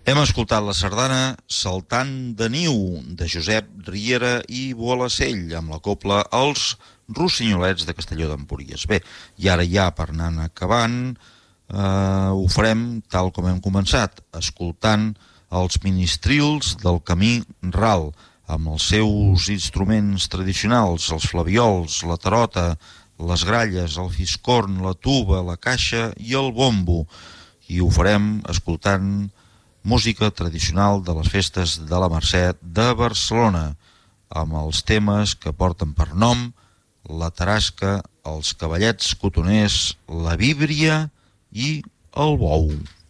Hem escoltat la sardana Saltant de Niu, de Josep Riera i Boalacell, amb la cobla Els Rossinyolets de Castelló d'Empúries. Bé, i ara ja per anar acabant, ho farem tal com hem començat, escoltant els ministrils del Camí Ral, amb els seus instruments tradicionals, els flaviols, la tarota, les gralles, el fiscorn, la tuba, la caixa i el bombo. I ho farem escoltant música tradicional de les festes de la Mercè de Barcelona, amb els temes que porten per nom la tarasca, els cavallets cotoners, la víbria i el bou.